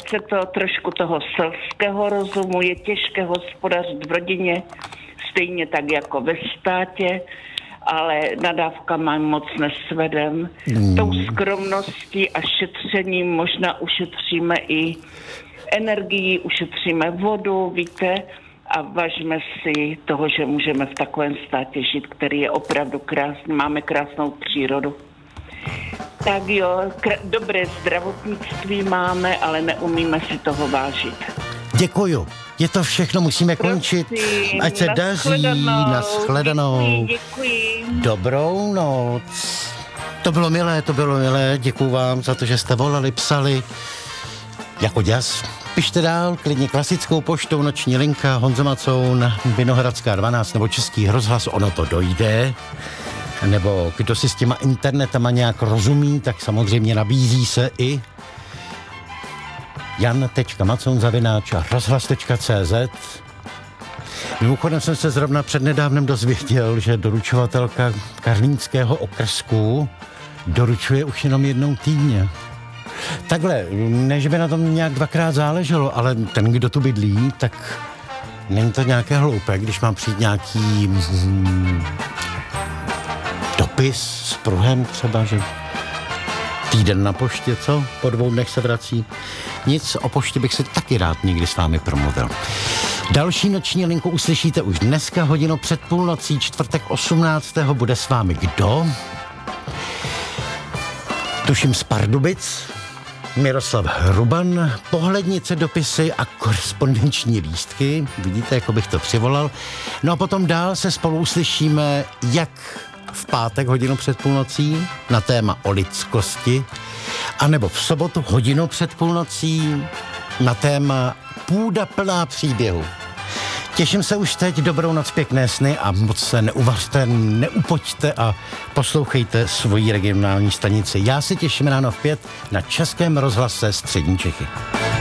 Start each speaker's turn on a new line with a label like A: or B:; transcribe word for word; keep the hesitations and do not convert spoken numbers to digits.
A: chce to trošku toho selského rozumu, je těžké hospodařit v rodině, stejně tak jako ve státě, ale nadávkama moc nesvedem. Mm. Tou skromností a šetřením možná ušetříme i energii, ušetříme vodu, víte, a vážme si toho, že můžeme v takovém státě žít, který je opravdu krásný, máme krásnou přírodu. Tak jo, kr- dobré zdravotnictví máme, ale neumíme si toho vážit.
B: Děkuju. Je to všechno, musíme Prosím, končit. Ať se daří, nashledanou.
A: Děkuji, děkuji.
B: Dobrou noc. To bylo milé, to bylo milé. Děkuju vám za to, že jste volali, psali. Jako děs. Pište dál, klidně klasickou poštou, noční linka, Honza Macoun, Vinohradská dvanáct nebo Český rozhlas, ono to dojde. Nebo kdo si s těma internetama nějak rozumí, tak samozřejmě nabízí se i jan tečka macoun zavináč rozhlas tečka cé zet. Mimochodem jsem se zrovna přednedávnem dozvěděl, že doručovatelka karlínského okrsku doručuje už jenom jednou týdně. Takhle, než by na tom nějak dvakrát záleželo, ale ten, kdo tu bydlí, tak není to nějaké hloupé, když mám přijít nějaký mm, dopis s pruhem třeba, že týden na poště, co? Po dvou dnech se vrací. Nic, o poště bych si taky rád někdy s vámi promluvil. Další noční linku uslyšíte už dneska hodinu před půlnocí, čtvrtek osmnáctého bude s vámi kdo? Tuším z Pardubic, Miroslav Hruban, pohlednice, dopisy a korespondenční lístky. Vidíte, jako bych to přivolal. No a potom dál se spolu uslyšíme jak v pátek hodinu před půlnocí na téma o lidskosti, anebo v sobotu hodinu před půlnocí na téma půda plná příběhu. Těším se už teď, dobrou noc, pěkné sny a moc se neuvařte, neupoďte a poslouchejte svoji regionální stanici. Já se těším ráno v pět na Českém rozhlase Střední Čechy.